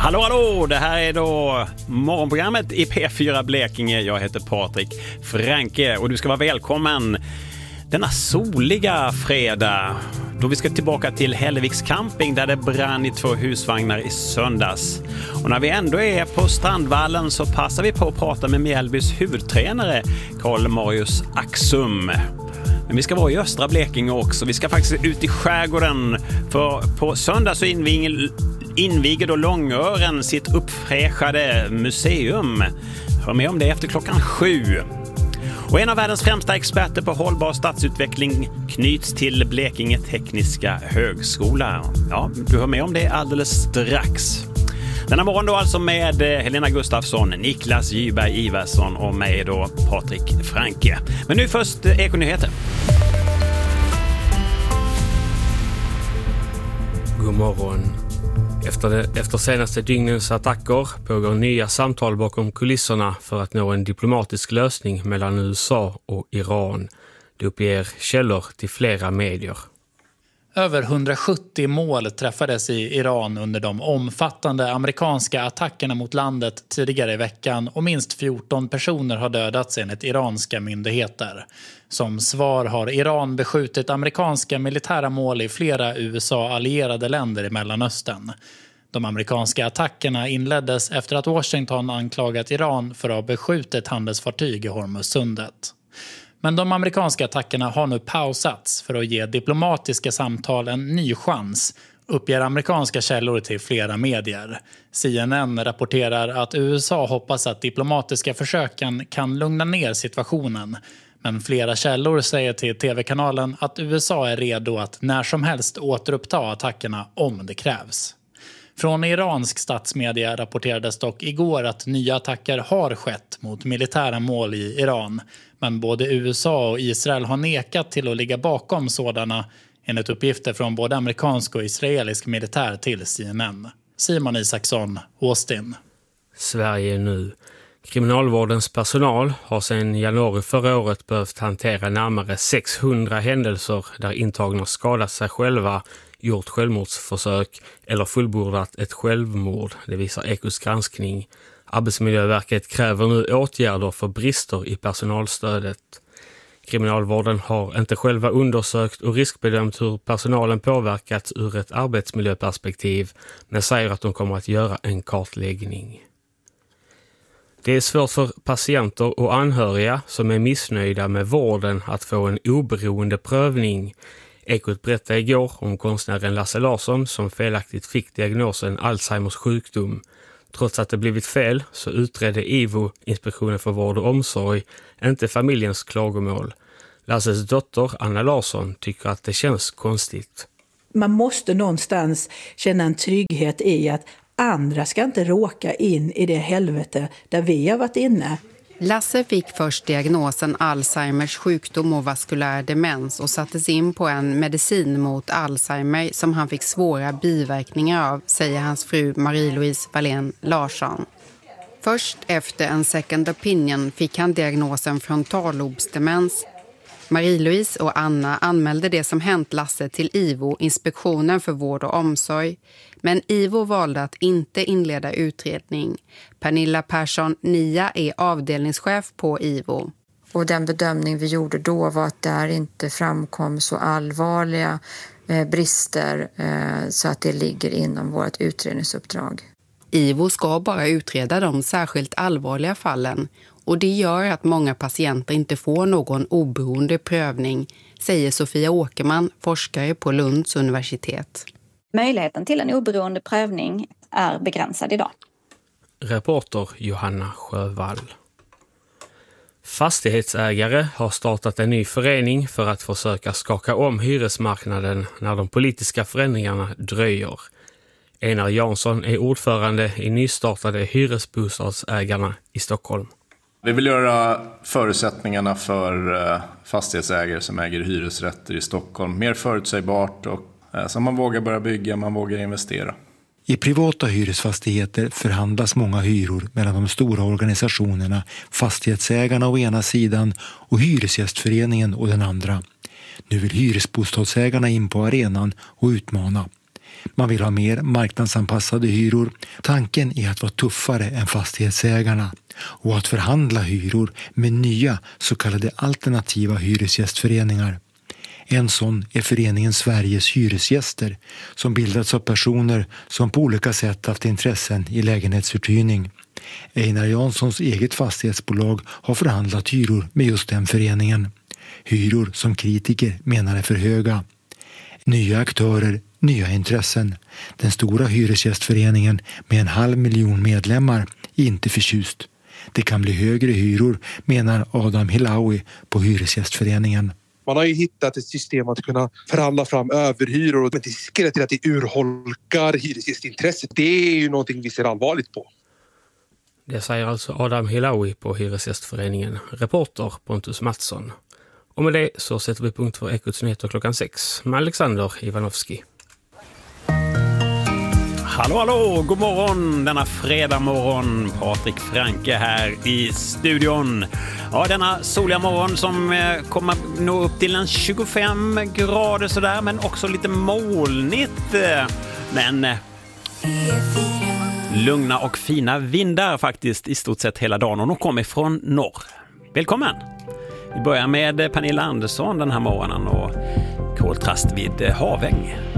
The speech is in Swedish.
Hallå, det här är då morgonprogrammet i P4 Blekinge. Jag heter Patrik Franke och du ska vara välkommen denna soliga fredag då vi ska tillbaka till Hälleviks camping där det brann i 2 husvagnar i söndags. Och när vi ändå är på Strandvallen så passar vi på att prata med Mjällbys huvudtränare Karl Marius Axum. Men vi ska vara i östra Blekinge också. Vi ska faktiskt ut i skärgården för på söndag så inviger då Långören sitt uppfräschade museum. Hör med om det efter 7:00. Och en av världens främsta experter på hållbar stadsutveckling knyts till Blekinge Tekniska Högskola. Ja, du hör med om det alldeles strax. Denna morgon då alltså med Helena Gustafsson, Niklas Gyberg Iversson och mig då Patrik Franke. Men nu först Ekonyheter. God morgon. Efter senaste dygnens attacker pågår nya samtal bakom kulisserna för att nå en diplomatisk lösning mellan USA och Iran. Det uppger källor till flera medier. Över 170 mål träffades i Iran under de omfattande amerikanska attackerna mot landet tidigare i veckan och minst 14 personer har dödats enligt iranska myndigheter. Som svar har Iran beskjutit amerikanska militära mål i flera USA-allierade länder i Mellanöstern. De amerikanska attackerna inleddes efter att Washington anklagat Iran för att ha beskjutit handelsfartyg i Hormuzsundet. Men de amerikanska attackerna har nu pausats för att ge diplomatiska samtal en ny chans, uppger amerikanska källor till flera medier. CNN rapporterar att USA hoppas att diplomatiska försöken kan lugna ner situationen. Men flera källor säger till tv-kanalen att USA är redo att när som helst återuppta attackerna om det krävs. Från iransk statsmedia rapporterades dock igår att nya attacker har skett mot militära mål i Iran. Men både USA och Israel har nekat till att ligga bakom sådana, enligt uppgifter från både amerikansk och israelisk militär till CNN. Simon Isaksson, Austin. Sverige nu. Kriminalvårdens personal har sedan januari förra året behövt hantera närmare 600 händelser där intagna skadat sig själva, gjort självmordsförsök eller fullbordat ett självmord, det visar Ekos granskning. Arbetsmiljöverket kräver nu åtgärder för brister i personalstödet. Kriminalvården har inte själva undersökt och riskbedömt hur personalen påverkats ur ett arbetsmiljöperspektiv, men säger att de kommer att göra en kartläggning. Det är svårt för patienter och anhöriga som är missnöjda med vården att få en oberoende prövning. Ekot berättade igår om konstnären Lasse Larsson som felaktigt fick diagnosen Alzheimers sjukdom. Trots att det blivit fel så utredde IVO, Inspektionen för vård och omsorg, inte familjens klagomål. Lasses dotter Anna Larsson tycker att det känns konstigt. Man måste någonstans känna en trygghet i att andra ska inte råka in i det helvete där vi har varit inne. Lasse fick först diagnosen Alzheimers sjukdom och vaskulär demens och sattes in på en medicin mot Alzheimer som han fick svåra biverkningar av, säger hans fru Marie-Louise Wallén Larsson. Först efter en second opinion fick han diagnosen frontallobsdemens. Marie-Louise och Anna anmälde det som hänt Lasse till IVO, Inspektionen för vård och omsorg. Men IVO valde att inte inleda utredning. Pernilla Persson Nia är avdelningschef på IVO. Och den bedömning vi gjorde då var att där inte framkom så allvarliga brister så att det ligger inom vårt utredningsuppdrag. IVO ska bara utreda de särskilt allvarliga fallen och det gör att många patienter inte får någon oberoende prövning, säger Sofia Åkerman, forskare på Lunds universitet. Möjligheten till en oberoende prövning är begränsad idag. Reporter Johanna Sjövall. Fastighetsägare har startat en ny förening för att försöka skaka om hyresmarknaden när de politiska förändringarna dröjer. Einar Jansson är ordförande i nystartade hyresbostadsägarna i Stockholm. Vi vill göra förutsättningarna för fastighetsägare som äger hyresrätter i Stockholm mer förutsägbart och så man vågar börja bygga, man vågar investera. I privata hyresfastigheter förhandlas många hyror mellan de stora organisationerna, fastighetsägarna å ena sidan och hyresgästföreningen å den andra. Nu vill hyresbostadsägarna in på arenan och utmana. Man vill ha mer marknadsanpassade hyror. Tanken är att vara tuffare än fastighetsägarna och att förhandla hyror med nya så kallade alternativa hyresgästföreningar. En sån är föreningen Sveriges hyresgäster som bildats av personer som på olika sätt haft intressen i lägenhetsuthyrning. Einar Janssons eget fastighetsbolag har förhandlat hyror med just den föreningen. Hyror som kritiker menar är för höga. Nya aktörer, nya intressen. Den stora hyresgästföreningen med 500 000 medlemmar är inte förtjust. Det kan bli högre hyror, menar Adam Hilawi på Hyresgästföreningen. Man har ju hittat ett system att kunna förhandla fram överhyror, men det riskerar till att det urholkar hyresgästintresset. Det är ju någonting vi ser allvarligt på. Det säger alltså Adam Hilawi på Hyresgästföreningen, reporter Pontus Mattsson. Och med det så sätter vi punkt för Ekots nyheter klockan 6 med Alexander Ivanovski. Hallå, hallå! God morgon denna fredag morgon. Patrik Franke här i studion. Ja, denna soliga morgon som kommer nå upp till en 25 grader sådär, men också lite molnigt. Men lugna och fina vindar faktiskt i stort sett hela dagen och de kommer från norr. Välkommen! Vi börjar med Pernilla Andersson den här morgonen och koltrast vid Haväng.